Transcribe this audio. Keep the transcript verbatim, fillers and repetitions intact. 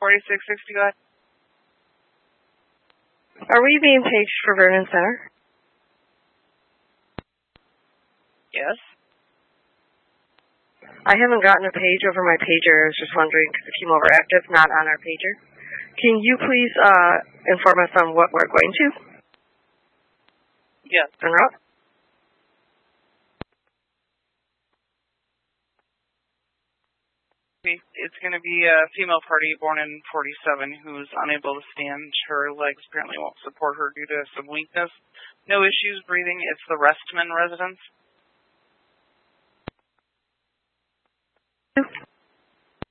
forty-six sixty, go ahead. Are we being paged for Vernon Center? Yes. I haven't gotten a page over my pager. I was just wondering because it came over active, not on our pager. Can you please uh, inform us on what we're going to? Yes. En route? It's going to be a female party born in forty-seven who's unable to stand. Her legs apparently won't support her due to some weakness. No issues breathing. It's the Restman residence.